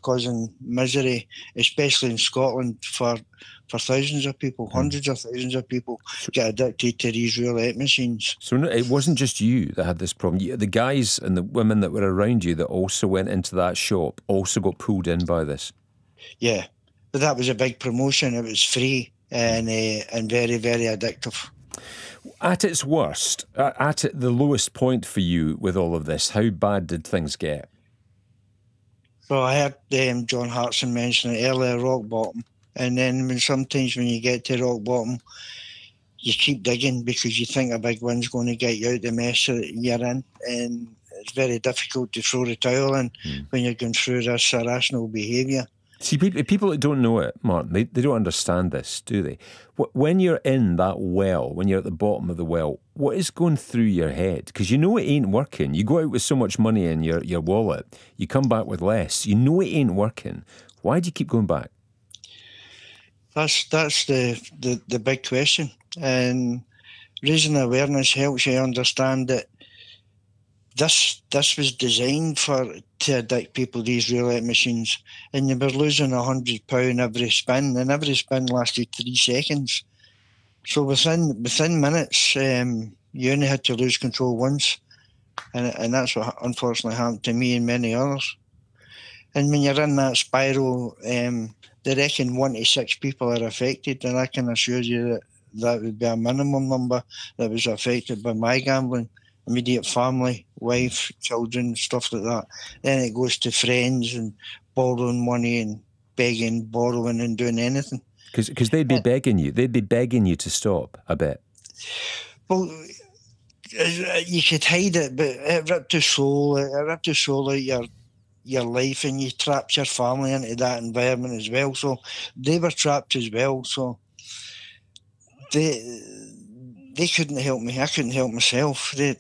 causing misery, especially in Scotland, for thousands of people, hundreds of thousands of people get addicted to these roulette machines. So no, it wasn't just you that had this problem. The guys and the women that were around you that also went into that shop also got pulled in by this. Yeah, but that was a big promotion. It was free and very, very addictive. At its worst, at the lowest point for you with all of this, how bad did things get? Well, I heard John Hartson mention it earlier, rock bottom. And then sometimes when you get to rock bottom, you keep digging because you think a big win's going to get you out the mess that you're in. And it's very difficult to throw the towel in when you're going through this irrational behaviour. See, people that don't know it, Martin, they don't understand this, do they? When you're in that well, when you're at the bottom of the well, what is going through your head? Because you know it ain't working. You go out with so much money in your wallet, you come back with less. You know it ain't working. Why do you keep going back? That's the big question. And raising awareness helps you understand that this was designed to addict people, these roulette machines, and you were losing £100 every spin, and every spin lasted 3 seconds. So within minutes, you only had to lose control once, and that's what unfortunately happened to me and many others. And when you're in that spiral, they reckon 1 to 6 people are affected, and I can assure you that would be a minimum number that was affected by my gambling. Immediate family, wife, children, stuff like that. Then it goes to friends and borrowing money and begging, borrowing and doing anything. Because they'd be begging you. They'd be begging you to stop, I bet. Well, you could hide it, but it ripped the soul out your life, and you trapped your family into that environment as well. So they were trapped as well. So they couldn't help me. I couldn't help myself. They